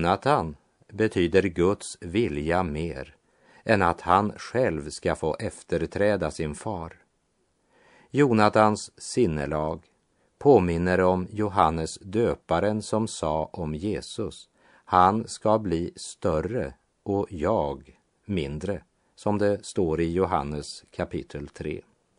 Jonatan betyder Guds vilja mer än att han själv ska få efterträda sin far. Jonatans sinnelag påminner om Johannes döparen som sa om Jesus: han ska bli större och jag mindre, som det står i Johannes kapitel 3.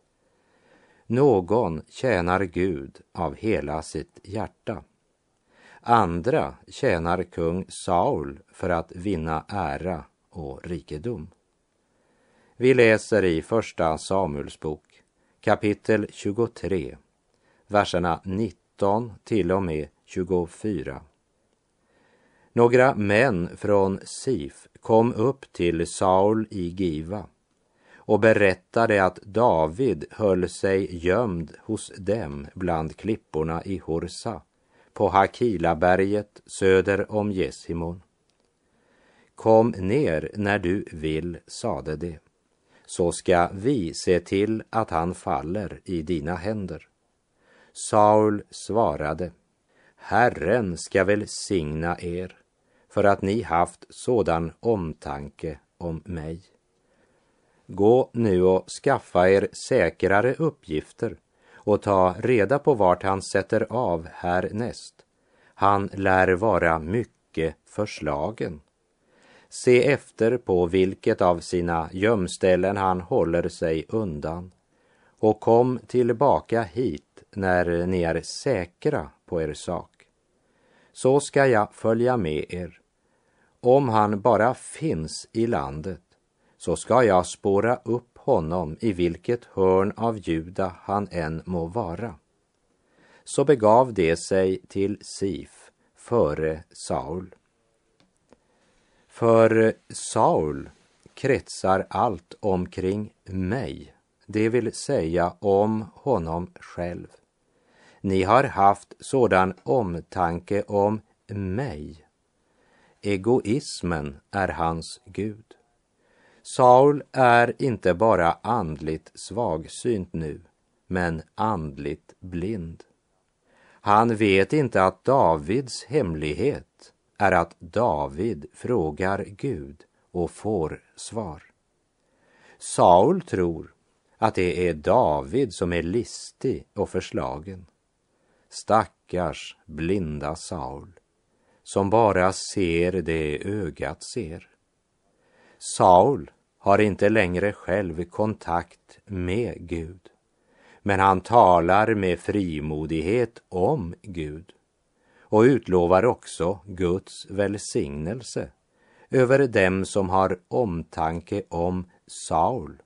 Någon tjänar Gud av hela sitt hjärta. Andra tjänar kung Saul för att vinna ära och rikedom. Vi läser i första Samuels bok, kapitel 23, verserna 19 till och med 24. Några män från Sif kom upp till Saul i Giva och berättade att David höll sig gömd hos dem bland klipporna i Horsa, på Hakilaberget söder om Jeshimon. Kom ner när du vill, sade det, så ska vi se till att han faller i dina händer. Saul svarade: Herren ska välsigna er för att ni haft sådan omtanke om mig. Gå nu och skaffa er säkrare uppgifter och ta reda på vart han sätter av härnäst. Han lär vara mycket förslagen. Se efter på vilket av sina gömställen han håller sig undan och kom tillbaka hit när ni är säkra på er sak. Så ska jag följa med er. Om han bara finns i landet så ska jag spåra upp honom i vilket hörn av Juda han än må vara. Så begav det sig till Sif före Saul. För Saul kretsar allt omkring mig, det vill säga om honom själv. Ni har haft sådan omtanke om mig. Egoismen är hans Gud. Saul är inte bara andligt svagsynt nu, men andligt blind. Han vet inte att Davids hemlighet är att David frågar Gud och får svar. Saul tror att det är David som är listig och förslagen. Stackars blinda Saul, som bara ser det ögat ser. Saul har inte längre själv kontakt med Gud, men han talar med frimodighet om Gud och utlovar också Guds välsignelse över dem som har omtanke om Saul.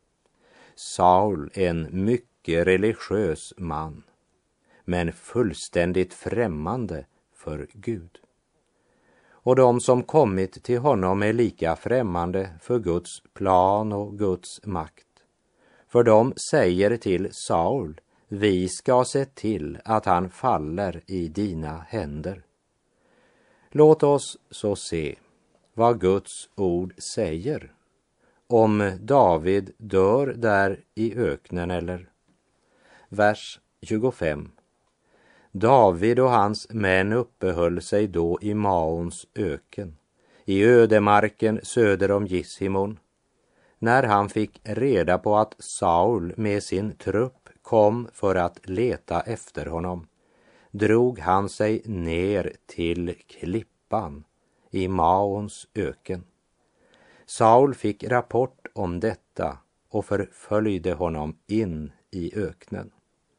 Saul är en mycket religiös man, men fullständigt främmande för Gud. Och de som kommit till honom är lika främmande för Guds plan och Guds makt. För de säger till Saul: vi ska se till att han faller i dina händer. Låt oss så se vad Guds ord säger om David dör där i öknen eller. Vers 25. David och hans män uppehöll sig då i Maons öken, i ödemarken söder om Jeshimon. När han fick reda på att Saul med sin trupp kom för att leta efter honom, drog han sig ner till klippan i Maons öken. Saul fick rapport om detta och förföljde honom in i öknen.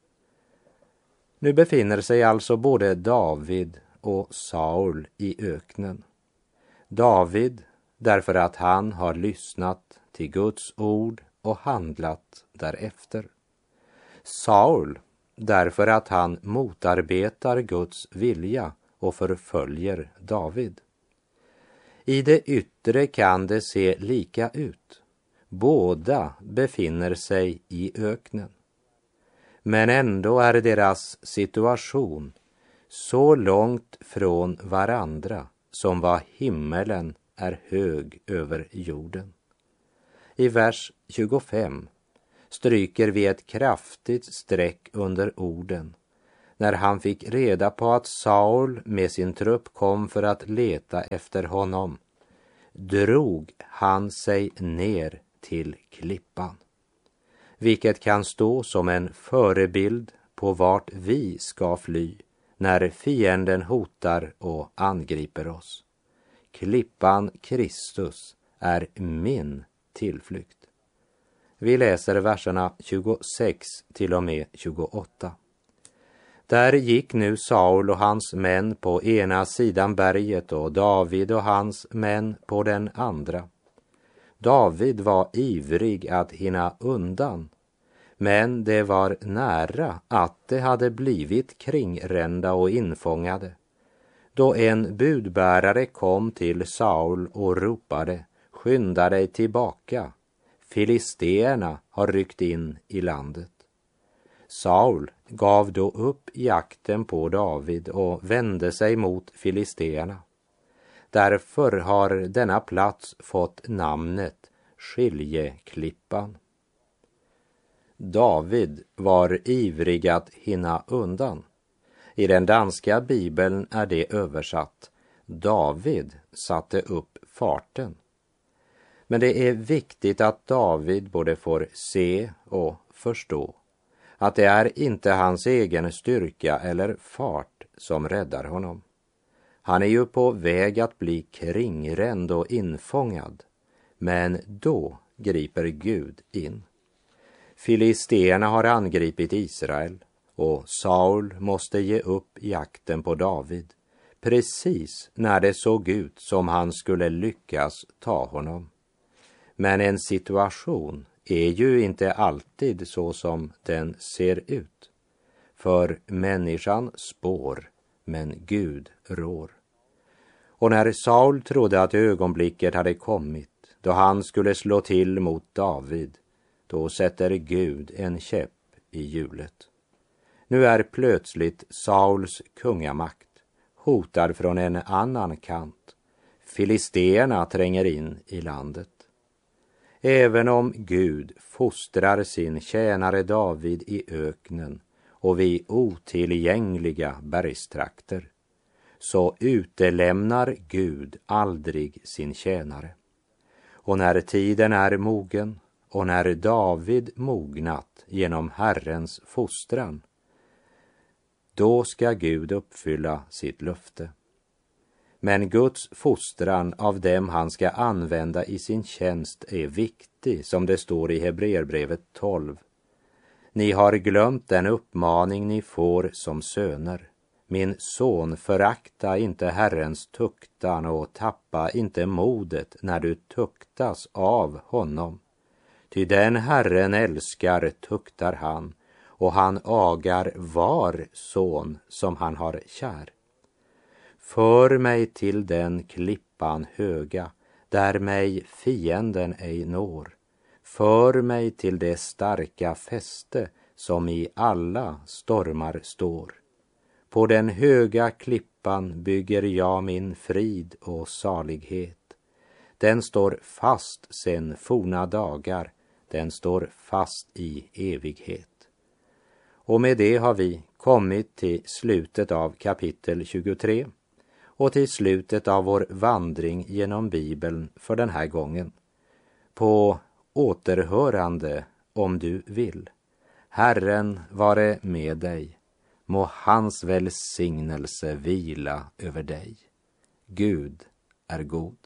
Nu befinner sig alltså både David och Saul i öknen. David därför att han har lyssnat till Guds ord och handlat därefter. Saul därför att han motarbetar Guds vilja och förföljer David. I det yttre kan det se lika ut. Båda befinner sig i öknen. Men ändå är deras situation så långt från varandra som vad himmelen är hög över jorden. I vers 25 stryker vi ett kraftigt streck under orden när han fick reda på att Saul med sin trupp kom för att leta efter honom, drog han sig ner till klippan, vilket kan stå som en förebild på vart vi ska fly när fienden hotar och angriper oss. Klippan Kristus är min tillflykt. Vi läser verserna 26 till och med 28. Där gick nu Saul och hans män på ena sidan berget och David och hans män på den andra. David var ivrig att hinna undan, men det var nära att de hade blivit kringrända och infångade, då en budbärare kom till Saul och ropade: skynda dig tillbaka, filisteerna har ryckt in i landet. Saul gav då upp jakten på David och vände sig mot filisteerna. Därför har denna plats fått namnet Skiljeklippan. David var ivrig att hinna undan. I den danska bibeln är det översatt: David satte upp farten. Men det är viktigt att David både får se och förstå att det är inte hans egen styrka eller fart som räddar honom. Han är ju på väg att bli kringränd och infångad, men då griper Gud in. Filisteerna har angripit Israel och Saul måste ge upp jakten på David, precis när det såg ut som han skulle lyckas ta honom. Men en situation är ju inte alltid så som den ser ut. För människan spår, men Gud rår. Och när Saul trodde att ögonblicket hade kommit, då han skulle slå till mot David, då sätter Gud en käpp i hjulet. Nu är plötsligt Sauls kungamakt hotad från en annan kant. Filisteerna tränger in i landet. Även om Gud fostrar sin tjänare David i öknen och vid otillgängliga bergstrakter, så utelämnar Gud aldrig sin tjänare. Och när tiden är mogen och när David mognat genom Herrens fostran, då ska Gud uppfylla sitt löfte. Men Guds fostran av dem han ska använda i sin tjänst är viktig, som det står i Hebreerbrevet 12. Ni har glömt den uppmaning ni får som söner. Min son, förakta inte Herrens tuktan och tappa inte modet när du tuktas av honom. Ty den Herren älskar tuktar han, och han agar var son som han har kär. För mig till den klippan höga, där mig fienden ej når. För mig till det starka fäste, som i alla stormar står. På den höga klippan bygger jag min frid och salighet. Den står fast sen forna dagar, den står fast i evighet. Och med det har vi kommit till slutet av kapitel 23 och till slutet av vår vandring genom Bibeln för den här gången. På återhörande om du vill. Herren vare med dig. Må hans välsignelse vila över dig. Gud är god.